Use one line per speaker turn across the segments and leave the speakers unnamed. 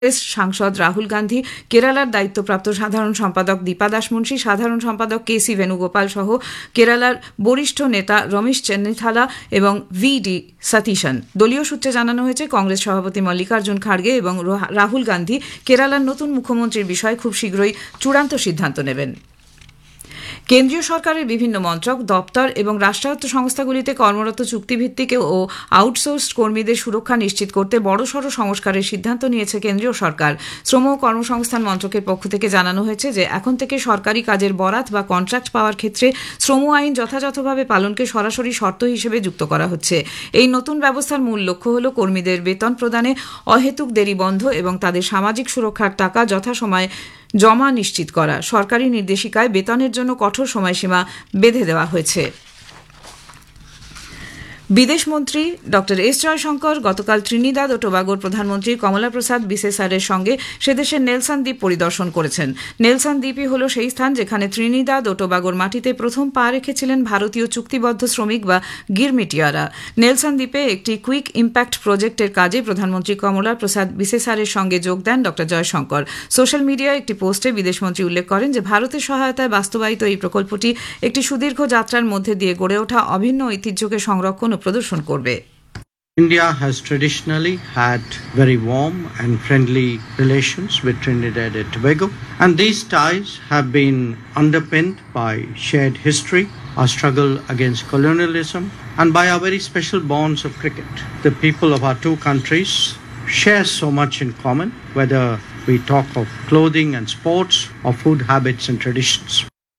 সাংসদ রাহুল গান্ধী, কেরালার দায়িত্বপ্রাপ্ত সাধারণ সম্পাদক দীপা দাসমুন্সী, সাধারণ সম্পাদক কেসি বেণুগোপাল সহ কেরালার বরিষ্ঠ নেতা রমেশ চেন্নিথালা এবং VD সতীশন। দলীয় সূত্রে জানানো হয়েছে, কংগ্রেস সভাপতি মল্লিকার্জুন খাড়গে এবং রাহুল গান্ধী কেরালার নতুন মুখ্যমন্ত্রীর বিষয়ে খুব শীঘ্রই চূড়ান্ত সিদ্ধান্ত নেবেন। কেন্দ্রীয় সরকারের বিভিন্ন মন্ত্রক, দপ্তর এবং রাষ্ট্রায়ত্ত সংস্থাগুলিতে কর্মরত চুক্তিভিত্তিক ও আউটসোর্স কর্মীদের সুরক্ষা নিশ্চিত করতে বড়সড় সংস্কারের সিদ্ধান্ত নিয়েছে কেন্দ্রীয় সরকার। শ্রম ও কর্মসংস্থান মন্ত্রকের পক্ষ থেকে জানানো হয়েছে যে এখন থেকে সরকারি কাজের বরাত বা কন্ট্রাক্ট পাওয়ার ক্ষেত্রে শ্রম আইন যথাযথভাবে পালনকে সরাসরি শর্ত হিসেবে যুক্ত করা হচ্ছে। এই নতুন ব্যবস্থার মূল লক্ষ্য হল কর্মীদের বেতন প্রদানে অহেতুক দেরি বন্ধ এবং তাদের সামাজিক সুরক্ষার টাকা যথাসময়ে জমা নিশ্চিত করা। সরকারি নির্দেশিকায় বেতনের জন্য কঠোর সময়সীমা বেঁধে দেওয়া হয়েছে। বিদেশমন্ত্রী ডক্টর এস জয়শঙ্কর গতকাল ত্রিনিদাদ ও টোবাগোর প্রধানমন্ত্রী কমলা প্রসাদ বিসেসারের সঙ্গে সে দেশের নেলসন দ্বীপ পরিদর্শন করেছেন। নেলসন দ্বীপই হল সেই স্থান যেখানে ত্রিনিদাদ ও টোবাগোর মাটিতে প্রথম পা রেখেছিলেন ভারতীয় চুক্তিবদ্ধ শ্রমিক বা গিরমিটিয়ারা। নেলসন দ্বীপে একটি কুইক ইম্প্যাক্ট প্রজেক্টের কাজে প্রধানমন্ত্রী কমলা প্রসাদ বিসেসারের সঙ্গে যোগ দেন ডক্টর জয়শঙ্কর। সোশ্যাল মিডিয়ায় একটি পোস্টে বিদেশমন্ত্রী উল্লেখ করেন যে ভারতের সহায়তায় বাস্তবায়িত এই প্রকল্পটি একটি সুদীর্ঘ যাত্রার মধ্যে দিয়ে গড়ে ওঠা অভিন্ন ঐতিহ্যকে সংরক্ষণ প্রদর্শন করবে।
India has traditionally had very warm and friendly relations with Trinidad and Tobago, and these ties have been underpinned by shared history, our struggle against colonialism, and by our very special bonds of cricket. The people of our two countries share so much in common, whether we talk of clothing and sports or food habits and traditions.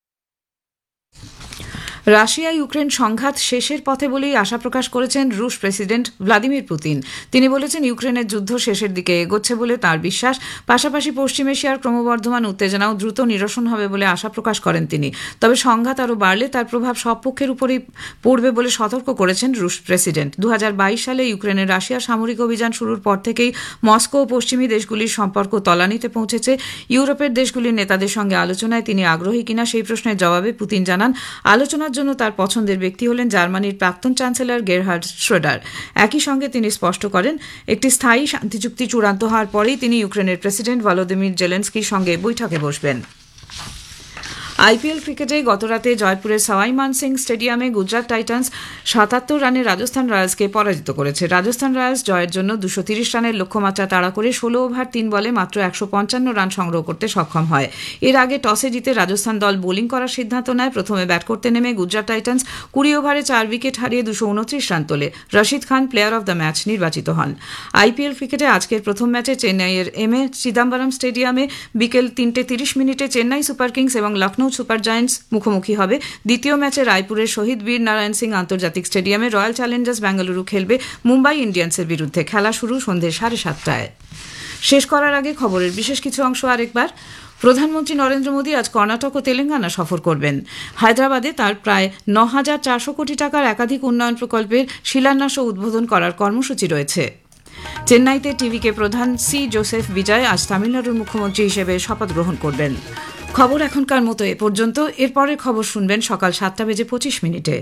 Russia Ukraine সংঘাত শেষের পথে বলেই আশা প্রকাশ করেছেন রুশ president Vladimir Putin. তিনি বলেছেন, ইউক্রেনের যুদ্ধ শেষের দিকে এগোচ্ছে বলে তাঁর বিশ্বাস। পাশাপাশি পশ্চিম এশিয়ার ক্রমবর্ধমান উত্তেজনাও দ্রুত নিরসন হবে বলে আশা প্রকাশ করেন তিনি। তবে সংঘাত আরও বাড়লে তার প্রভাব সব পক্ষের উপরেই পড়বে বলে সতর্ক করেছেন রুশ প্রেসিডেন্ট। 2022 সালে ইউক্রেনের রাশিয়ার সামরিক অভিযান শুরুর পর থেকেই মস্কো ও পশ্চিমী দেশগুলির সম্পর্ক তলানিতে পৌঁছেছে। ইউরোপের দেশগুলির নেতাদের সঙ্গে আলোচনায় তিনি আগ্রহী কিনা সেই প্রশ্নের জবাবে পুতিন জানান, আলোচনার জন্য তার পছন্দের ব্যক্তি হলেন জার্মানির প্রাক্তন চ্যান্সেলর গেরহার্ড শ্রোডার। একই সঙ্গে তিনি স্পষ্ট করেন, একটি স্থায়ী শান্তি চুক্তি চূড়ান্ত হওয়ার পরেই তিনি ইউক্রেনের প্রেসিডেন্ট ভলোদিমির জেলেনস্কির সঙ্গে বৈঠকে বসবেন। আইপিএল ক্রিকেটে গতরাতে জয়পুরের সওয়াই মানসিং স্টেডিয়ামে গুজরাট টাইটান্স 77 রানে রাজস্থান রয়্যালসকে পরাজিত করেছে। রাজস্থান রয়্যালস জয়ের জন্য 230 রানের লক্ষ্যমাত্রা তাড়া করে 16 ওভার 3 বলে মাত্র 155 রান সংগ্রহ করতে সক্ষম হয়। এর আগে টসে জিতে রাজস্থান দল বোলিং করার সিদ্ধান্ত নেয়। প্রথমে ব্যাট করতে নেমে গুজরাট টাইটান্স 20 ওভারে 4 উইকেট হারিয়ে 229 রান তোলে। Rashid Khan player of the match নির্বাচিত হন। আইপিএল ক্রিকেটে আজকের প্রথম ম্যাচে চেন্নাইয়ের চিদাম্বরম স্টেডিয়ামে বিকেল 3:30 মিনিটে চেন্নাই সুপার কিংস এবং লখনৌ সুপার জায়ান্টস মুখোমুখি হবে। দ্বিতীয় ম্যাচে রায়পুরের শহীদ বীর নারায়ণ সিং আন্তর্জাতিক স্টেডিয়ামে রয়্যাল চ্যালেঞ্জার্স বেঙ্গালুরু খেলবে মুম্বাই ইন্ডিয়ান্সের বিরুদ্ধে। খেলা শুরু সন্ধ্যে 7:30টায়। শেষ করার আগে খবরের বিশেষ কিছু অংশ আরেকবার। প্রধানমন্ত্রী নরেন্দ্র মোদী আজ কর্ণাটক ও তেলেঙ্গানা সফর করবেন। হায়দ্রাবাদে তার প্রায় 9,400 কোটি টাকার একাধিক উন্নয়ন প্রকল্পের শিলান্যাস ও উদ্বোধন করার কর্মসূচি রয়েছে। চেন্নাইতে টিভিকে প্রধান জোসেফ বিজয় আজ তামিলনাড়ুর মুখ্যমন্ত্রী হিসেবে শপথ গ্রহণ করবেন। খবর এখনকার মতো এ পর্যন্ত। এরপরের খবর শুনবেন সকাল 7:25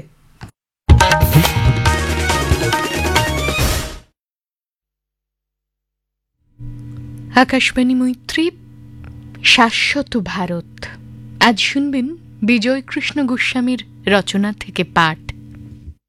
আকাশবাণী মৈত্রী, শাশ্বত ভারত। আজ শুনবেন বিজয় কৃষ্ণ গোস্বামীর রচনা থেকে পাঠ।